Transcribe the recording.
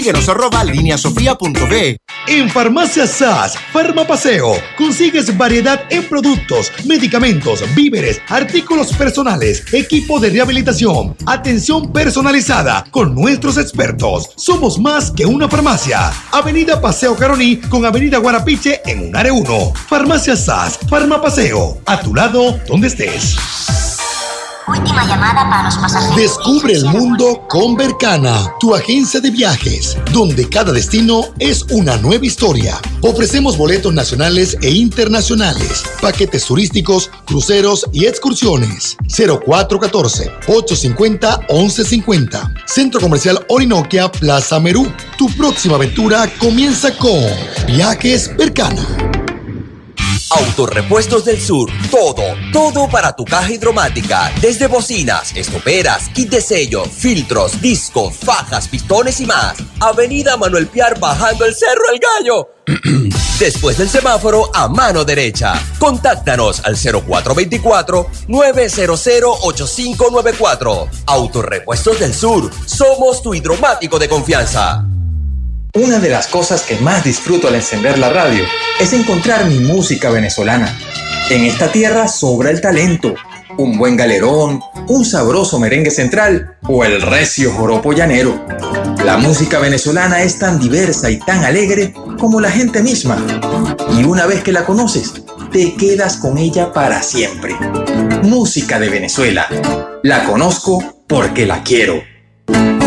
Síguenos @lineasofia.b. En Farmacia SAS, Farmapaseo, consigues variedad en productos, medicamentos, víveres, artículos personales, equipo de rehabilitación, atención personalizada con nuestros expertos. Somos más que una farmacia. Avenida Paseo Caroní con Avenida Guarapiche en un área 1. Farmacia SAS, Farmapaseo, a tu lado donde estés. Última llamada para los pasajeros. Descubre el mundo con Bercana, tu agencia de viajes, donde cada destino es una nueva historia. Ofrecemos boletos nacionales e internacionales, paquetes turísticos, cruceros y excursiones. 0414-850-1150. Centro Comercial Orinoquia, Plaza Merú. Tu próxima aventura comienza con Viajes Bercana. Autorepuestos del Sur, todo para tu caja hidromática, desde bocinas, estoperas, kit de sello, filtros, discos, fajas, pistones y más. Avenida Manuel Piar bajando el Cerro El Gallo. Después del semáforo a mano derecha. Contáctanos al 0424-900-8594. Autorepuestos del Sur, somos tu hidromático de confianza. Una de las cosas que más disfruto al encender la radio es encontrar mi música venezolana. En esta tierra sobra el talento, un buen galerón, un sabroso merengue central o el recio joropo llanero. La música venezolana es tan diversa y tan alegre como la gente misma. Y una vez que la conoces, te quedas con ella para siempre. Música de Venezuela. La conozco porque la quiero.